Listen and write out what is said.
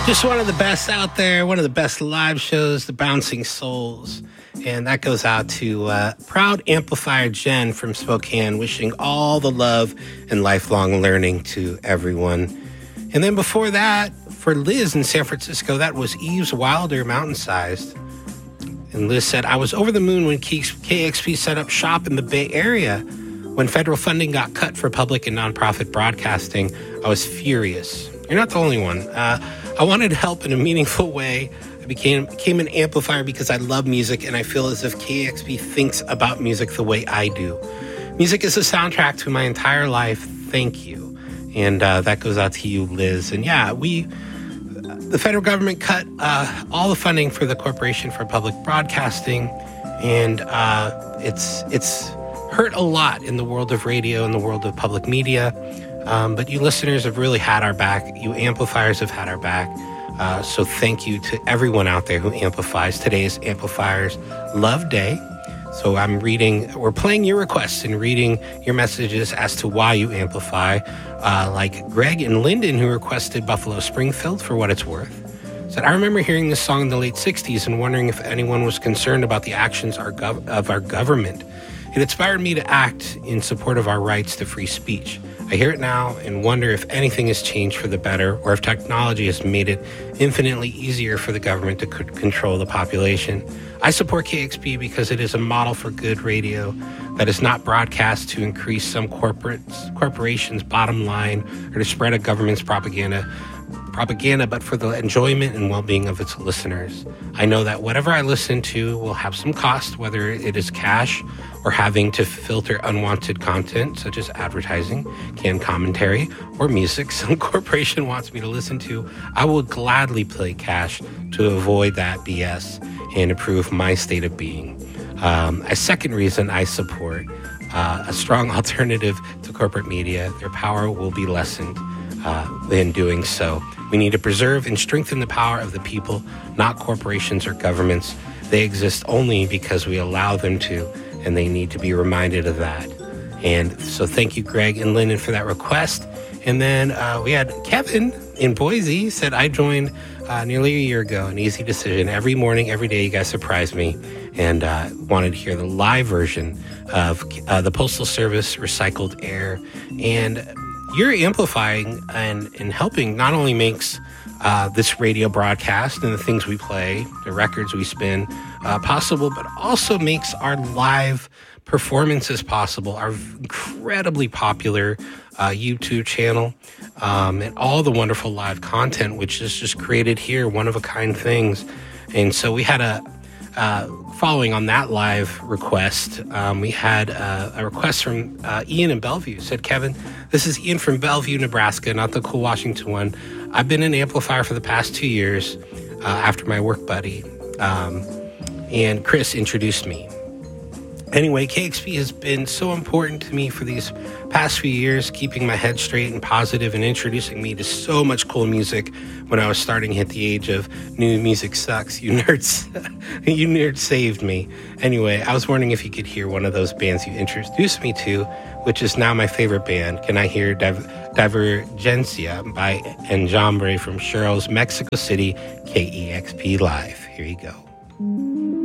Just one of the best out there, one of the best live shows, the Bouncing Souls. And that goes out to proud amplifier Jen from Spokane, wishing all the love and lifelong learning to everyone. And then before that, for Liz in San Francisco, that was Eves Wilder, Mountain Sized. And Liz said, I was over the moon when KEXP set up shop in the Bay Area. When federal funding got cut for public and nonprofit broadcasting, I was furious. You're not the only one. I wanted to help in a meaningful way. I became an amplifier because I love music, and I feel as if KEXP thinks about music the way I do. Music is a soundtrack to my entire life. Thank you. And that goes out to you, Liz. And yeah, the federal government cut all the funding for the Corporation for Public Broadcasting, and it's hurt a lot in the world of radio and the world of public media. But you listeners have really had our back. You amplifiers have had our back. So thank you to everyone out there who amplifies. Today is Amplifiers Love Day. So we're playing your requests and reading your messages as to why you amplify. Like Greg and Lyndon, who requested Buffalo Springfield for what it's worth. Said, I remember hearing this song in the late 60s and wondering if anyone was concerned about the actions of our government. It inspired me to act in support of our rights to free speech. I hear it now and wonder if anything has changed for the better or if technology has made it infinitely easier for the government to control the population. I support KEXP because it is a model for good radio that is not broadcast to increase some corporation's bottom line or to spread a government's propaganda, but for the enjoyment and well-being of its listeners. I know that whatever I listen to will have some cost, whether it is cash or having to filter unwanted content, such as advertising, canned commentary, or music some corporation wants me to listen to. I will gladly pay cash to avoid that BS and improve my state of being. A second reason I support a strong alternative to corporate media. Their power will be lessened in doing so. We need to preserve and strengthen the power of the people, not corporations or governments. They exist only because we allow them to, and they need to be reminded of that. And so thank you, Greg and Lyndon, for that request. And then we had Kevin in Boise said, I joined nearly a year ago, an easy decision. Every morning, every day, you guys surprise me. And wanted to hear the live version of the Postal Service Recycled Air. And your amplifying and helping not only makes this radio broadcast and the things we play, the records we spin possible, but also makes our live performances possible, our incredibly popular YouTube channel, and all the wonderful live content, which is just created here, one-of-a-kind things. And so we had following on that live request, we had a request from Ian in Bellevue. Said, Kevin, this is Ian from Bellevue, Nebraska, not the cool Washington one. I've been an amplifier for the past 2 years after my work buddy, and Chris introduced me. Anyway, KEXP has been so important to me for these past few years, keeping my head straight and positive and introducing me to so much cool music when I was starting to hit the age of new music sucks. You nerds, you nerds saved me. Anyway, I was wondering if you could hear one of those bands you introduced me to, which is now my favorite band. Can I hear Divergencia by Enjambre from Cheryl's Mexico City KEXP Live? Here you go.